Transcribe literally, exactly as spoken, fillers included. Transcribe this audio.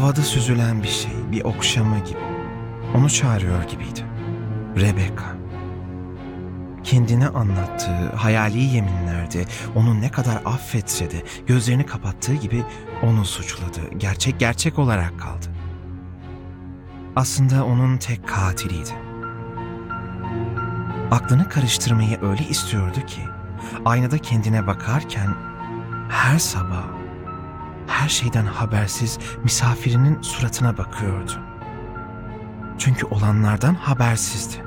Havada süzülen bir şey, bir okşama gibi. Onu çağırıyor gibiydi. Rebecca. Kendine anlattığı hayali yeminlerde onu ne kadar affetse de gözlerini kapattığı gibi onu suçladı. Gerçek gerçek olarak kaldı. Aslında onun tek katiliydi. Aklını karıştırmayı öyle istiyordu ki aynada kendine bakarken her sabah her şeyden habersiz misafirinin suratına bakıyordu. Çünkü olanlardan habersizdi.